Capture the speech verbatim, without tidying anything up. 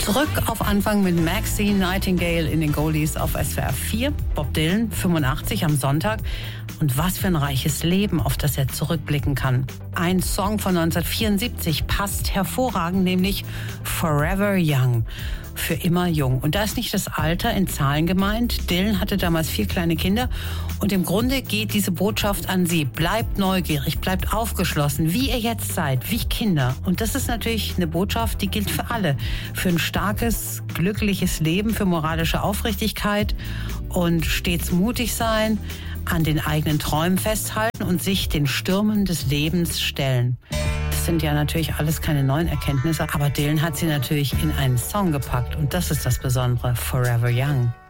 Zurück auf Anfang mit Maxine Nightingale in den Goldies auf S W R vier. Bob Dylan, fünfundachtzig am Sonntag. Und was für ein reiches Leben, auf das er zurückblicken kann. Ein Song von neunzehnhundertvierundsiebzig passt hervorragend, nämlich Forever Young. Für immer jung. Und da ist nicht das Alter in Zahlen gemeint. Dylan hatte damals vier kleine Kinder. Und im Grunde geht diese Botschaft an Sie. Bleibt neugierig, bleibt aufgeschlossen, wie ihr jetzt seid, wie Kinder. Und das ist natürlich eine Botschaft, die gilt für alle. Für ein starkes, glückliches Leben, für moralische Aufrichtigkeit und stets mutig sein, an den eigenen Träumen festhalten und sich den Stürmen des Lebens stellen. Das sind ja natürlich alles keine neuen Erkenntnisse, aber Dylan hat sie natürlich in einen Song gepackt und das ist das Besondere, Forever Young.